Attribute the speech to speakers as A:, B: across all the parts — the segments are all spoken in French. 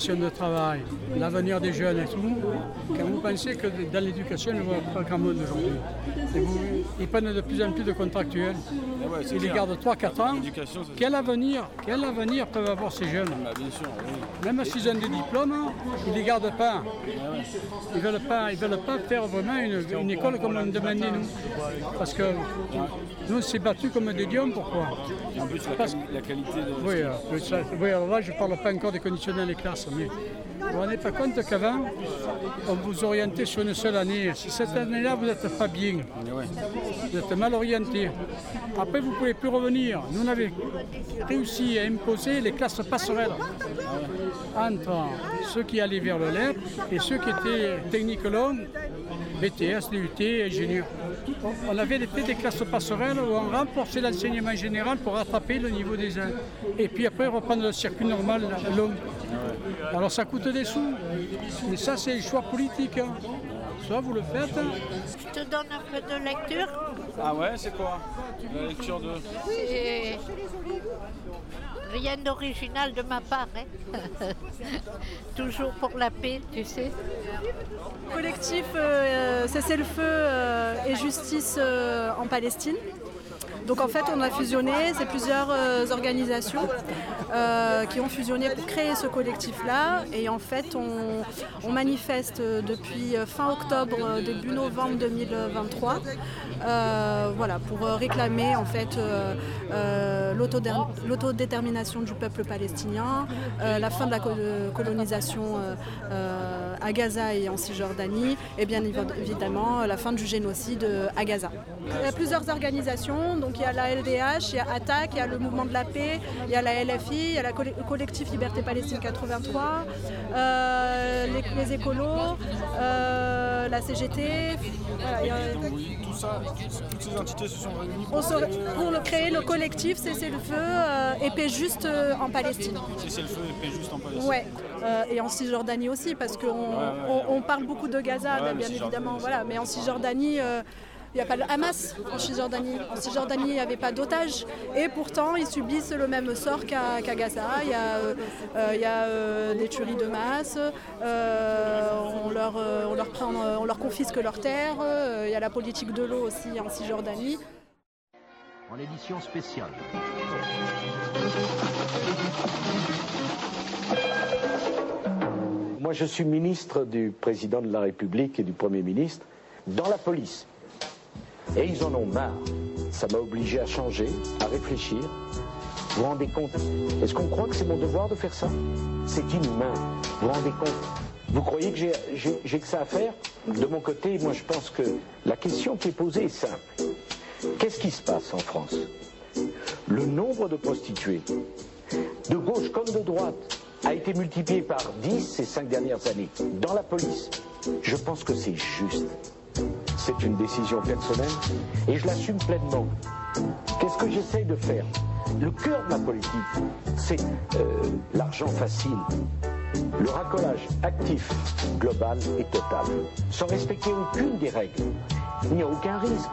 A: De travail, l'avenir des jeunes et tout, quand vous pensez que dans l'éducation, il ne voit pas grand monde aujourd'hui. Ils prennent de plus en plus de contractuels. Ils les gardent 3-4 ans. Quel avenir peuvent avoir ces jeunes?
B: Bien sûr, oui.
A: Même s'ils ont des diplômes, ils ne les gardent pas. Ils ne veulent pas faire vraiment une école comme on demandait nous. Parce que nous, on s'est battus comme des lions, pourquoi?
B: Et en plus, la qualité de...
A: Oui, alors là, je ne parle pas encore des conditions dans les classes. Mais vous ne vous rendez pas compte qu'avant, on vous orientait sur une seule année. Si cette année-là, vous n'êtes pas bien, vous êtes mal orienté. Après, vous ne pouvez plus revenir. Nous, on avait réussi à imposer les classes passerelles entre ceux qui allaient vers le LEP et ceux qui étaient techniques longues, BTS, DUT, ingénieurs. On avait fait des classes passerelles où on renforçait l'enseignement général pour rattraper le niveau des uns. Et puis après, reprendre le circuit normal long. Alors ça coûte des sous, mais ça c'est le choix politique. Soit vous le faites.
C: Je te donne un peu de lecture.
B: Ah ouais, c'est quoi? La lecture de...
C: C'est rien d'original de ma part. Hein. Toujours pour la paix, tu sais.
D: Collectif Cessez-le-feu et justice en Palestine. Donc en fait, on a fusionné, c'est plusieurs organisations qui ont fusionné pour créer ce collectif-là. Et en fait, on manifeste depuis fin octobre, début novembre 2023, pour réclamer en fait l'autodétermination du peuple palestinien, la fin de la colonisation à Gaza et en Cisjordanie, et bien évidemment la fin du génocide à Gaza. Il y a plusieurs organisations, donc il y a la LDH, il y a ATTAC, il y a le Mouvement de la Paix, il y a la LFI, il y a le collectif Liberté Palestine 83, les écolos, la CGT.
B: Oui, tout ça, toutes ces entités se sont réunies
D: pour créer le collectif Cessez-le-feu et paix juste en Palestine.
B: Cessez-le-feu et paix juste en Palestine.
D: Ouais. Et en Cisjordanie aussi, parce qu'on parle beaucoup de Gaza, bien évidemment, mais en Cisjordanie, il n'y a pas le Hamas en Cisjordanie. En Cisjordanie, il n'y avait pas d'otages. Et pourtant, ils subissent le même sort qu'à Gaza. Il y a des tueries de masse, on leur confisque leurs terres. Il y a la politique de l'eau aussi en Cisjordanie.
E: En édition spéciale.
F: Moi, je suis ministre du président de la République et du Premier ministre dans la police. Et ils en ont marre. Ça m'a obligé à changer, à réfléchir. Vous vous rendez compte? Est-ce qu'on croit que c'est mon devoir de faire ça? C'est inhumain. Vous vous rendez compte? Vous croyez que j'ai que ça à faire? De mon côté, moi je pense que la question qui est posée est simple. Qu'est-ce qui se passe en France? Le nombre de prostituées, de gauche comme de droite, a été multiplié par 10 ces 5 dernières années dans la police. Je pense que c'est juste. C'est une décision personnelle et je l'assume pleinement. Qu'est-ce que j'essaye de faire? Le cœur de ma politique, c'est l'argent facile. Le racolage actif, global et total, sans respecter aucune des règles. Il n'y a aucun risque.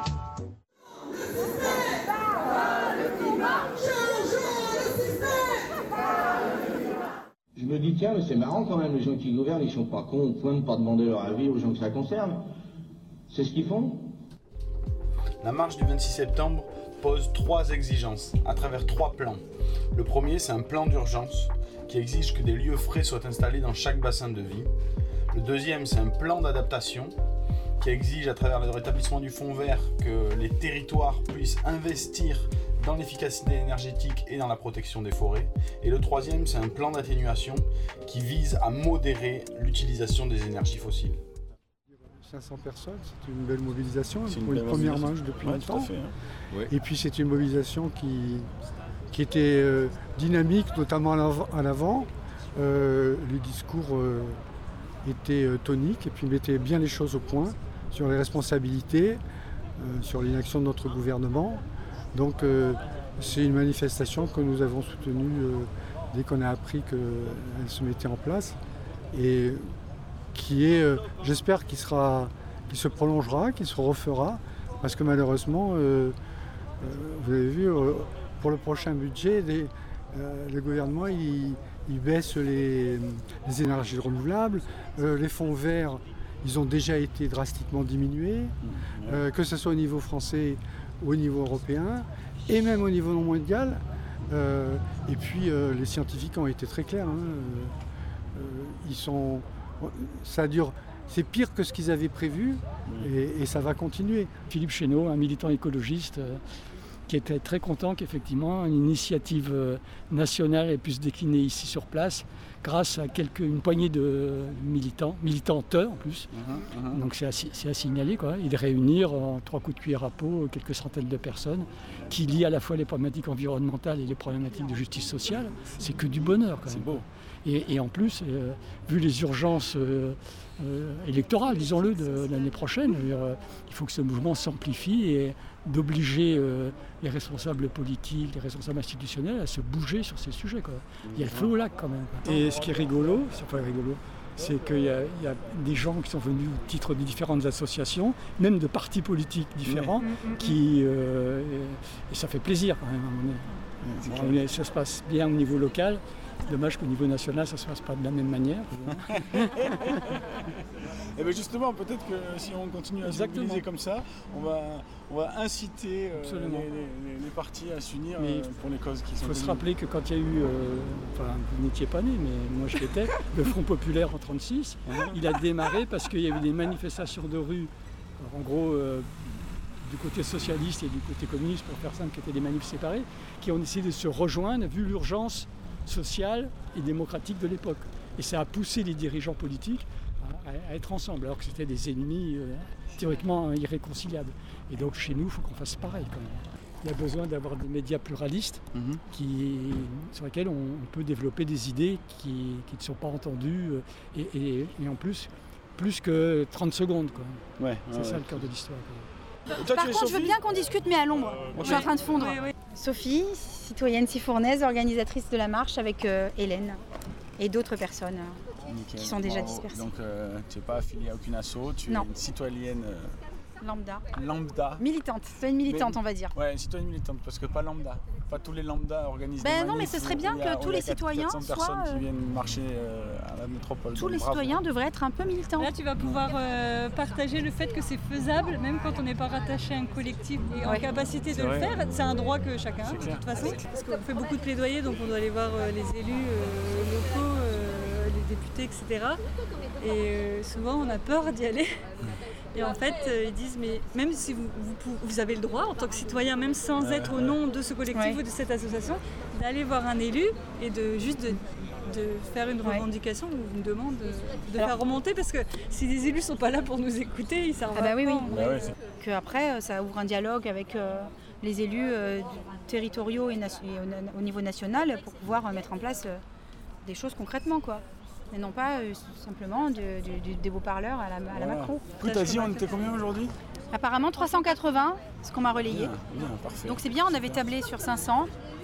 G: Je me dis, tiens, mais c'est marrant quand même, les gens qui gouvernent, ils sont pas cons au point de ne pas demander leur avis aux gens que ça concerne. C'est ce qu'ils font.
B: La marche du 26 septembre pose 3 exigences à travers 3 plans. Le premier, c'est un plan d'urgence qui exige que des lieux frais soient installés dans chaque bassin de vie. Le deuxième, c'est un plan d'adaptation qui exige à travers le rétablissement du fonds vert que les territoires puissent investir dans l'efficacité énergétique et dans la protection des forêts. Et le troisième, c'est un plan d'atténuation qui vise à modérer l'utilisation des énergies fossiles.
H: 500 personnes, c'est une belle mobilisation pour une première marche depuis longtemps.
B: Fait, hein. Oui.
H: Et puis c'est une mobilisation qui était dynamique, notamment à l'avant. Les discours étaient toniques et puis mettaient bien les choses au point sur les responsabilités, sur l'inaction de notre gouvernement. Donc c'est une manifestation que nous avons soutenue dès qu'on a appris qu'elle se mettait en place. Et qui est, j'espère qu'il se prolongera, qu'il se refera, parce que malheureusement, vous avez vu, pour le prochain budget, le gouvernement il ils baissent les énergies renouvelables. Les fonds verts, ils ont déjà été drastiquement diminués, que ce soit au niveau français ou au niveau européen, et même au niveau mondial. Et puis les scientifiques ont été très clairs. Ça dure. C'est pire que ce qu'ils avaient prévu et ça va continuer.
I: Philippe Chénaud, un militant écologiste, qui était très content qu'effectivement une initiative nationale ait pu se décliner ici sur place grâce à une poignée de militantes en plus. Donc c'est à signaler, quoi. Et de réunir en 3 coups de cuillère à peau quelques centaines de personnes qui lient à la fois les problématiques environnementales et les problématiques de justice sociale. C'est que du bonheur, quand même.
B: C'est beau.
I: Et en plus, vu les urgences électorales, disons-le, de l'année prochaine, il faut que ce mouvement s'amplifie et d'obliger les responsables politiques, les responsables institutionnels à se bouger sur ces sujets, quoi. Il y a le feu au lac quand même. Et ce qui est rigolo, c'est qu'il y a des gens qui sont venus au titre de différentes associations, même de partis politiques différents, et ça fait plaisir quand même. Ça se passe bien au niveau local. Dommage qu'au niveau national, ça ne se passe pas de la même manière.
B: Et bien justement, peut-être que si on continue à se mobiliser comme ça, on va inciter les partis à s'unir pour les causes qui sont.
I: Il faut se rappeler que quand il y a eu, vous n'étiez pas né, mais moi je l'étais, le Front populaire en 1936, il a démarré parce qu'il y avait des manifestations de rue, en gros du côté socialiste et du côté communiste, pour faire simple, qui étaient des manifs séparés, qui ont essayé de se rejoindre vu l'urgence sociale et démocratique de l'époque. Et ça a poussé les dirigeants politiques à être ensemble, alors que c'était des ennemis théoriquement irréconciliables. Et donc chez nous, il faut qu'on fasse pareil quand même. Il y a besoin d'avoir des médias pluralistes sur lesquels on peut développer des idées qui ne sont pas entendues et en plus que 30 secondes, quoi. C'est ça le cœur de l'histoire, quoi.
J: Par contre, je veux bien qu'on discute, mais à l'ombre. Je suis en train de fondre. Sophie, citoyenne sifournaise, organisatrice de la marche avec Hélène et d'autres personnes qui sont déjà dispersées.
B: Donc, tu n'es pas affiliée à aucune asso, tu es une citoyenne
J: lambda. Militante, citoyenne militante, on va dire.
B: Ouais, une citoyenne militante, parce que pas lambda. Pas tous les lambda organisent des manifs.
J: Non, mais ce serait bien que tous les citoyens soient...
B: personnes qui viennent marcher à la métropole.
J: Tous les citoyens devraient être un peu militants.
K: Là, tu vas pouvoir partager le fait que c'est faisable, même quand on n'est pas rattaché à un collectif et en capacité de le faire. C'est un droit que chacun a, de toute façon. Parce qu'on fait beaucoup de plaidoyer, donc on doit aller voir les élus locaux, les députés, etc. Et souvent, on a peur d'y aller. Et en fait, ils disent, mais même si vous avez le droit, en tant que citoyen, même sans être au nom de ce collectif ou de cette association, d'aller voir un élu et de faire une revendication ou une demande de faire remonter, parce que si les élus ne sont pas là pour nous écouter, ils servent à rien.
J: Qu'après, ça ouvre un dialogue avec les élus territoriaux et au niveau national pour pouvoir mettre en place des choses concrètement, quoi. Et non pas simplement des beaux-parleurs à la Macron.
B: T'as dit, on était combien aujourd'hui ?
J: Apparemment 380, ce qu'on m'a relayé.
B: Bien, parfait.
J: Donc c'est bien, on avait tablé sur 500.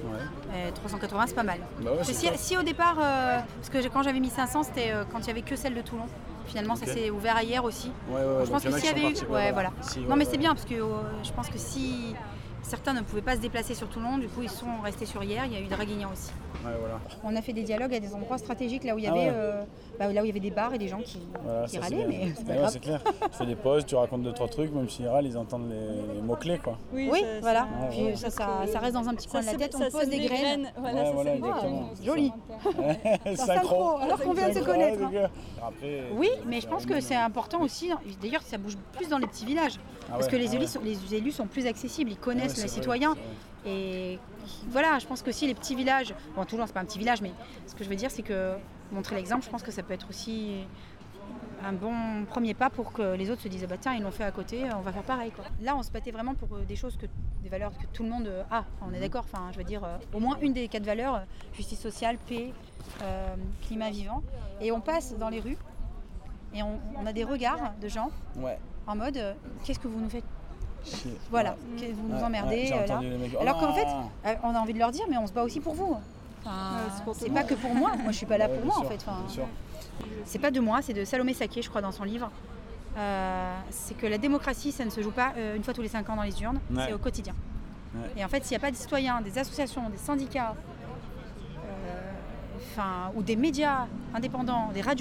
J: 380, c'est pas mal. Si au départ, parce que quand j'avais mis 500, c'était quand il n'y avait que celle de Toulon. Finalement, ça s'est ouvert hier aussi.
B: Je
J: pense que s'il y avait eu... voilà. Non mais c'est bien, parce que je pense que si... Certains ne pouvaient pas se déplacer sur Toulon, du coup ils sont restés sur hier, il y a eu Draguignan aussi. On a fait des dialogues à des endroits stratégiques, là où il y avait des bars et des gens qui râlaient, mais c'est pas grave.
B: C'est clair, tu fais des pauses, tu racontes 2-3 trucs, même s'ils râlent, ils entendent les mots-clés, quoi.
J: Oui, voilà. Puis ça reste dans un petit coin de la tête, on pose des graines. Joli. Synchro, alors qu'on vient de se connaître. Oui, mais je pense que c'est important aussi, d'ailleurs ça bouge plus dans les petits villages, parce que les élus sont plus accessibles, ils connaissent les citoyens. Et voilà, je pense que si les petits villages, bon Toulon c'est pas un petit village, mais ce que je veux dire c'est que montrer l'exemple, je pense que ça peut être aussi un bon premier pas pour que les autres se disent tiens ils l'ont fait à côté, on va faire pareil, quoi. Là on se battait vraiment pour des choses, des valeurs que tout le monde a, on est d'accord, enfin je veux dire au moins une des 4 valeurs, justice sociale, paix, climat vivant, et on passe dans les rues et on a des regards de gens en mode qu'est-ce que vous nous faites ? Voilà, vous nous emmerdez là. Alors qu'en fait, on a envie de leur dire, mais on se bat aussi pour vous. C'est pas que pour moi je suis pas là pour moi en fait. C'est pas de moi, c'est de Salomé Saké, je crois, dans son livre. C'est que la démocratie, ça ne se joue pas une fois tous les 5 ans dans les urnes, c'est au quotidien. Et en fait, s'il n'y a pas des citoyens, des associations, des syndicats, ou des médias indépendants, des radios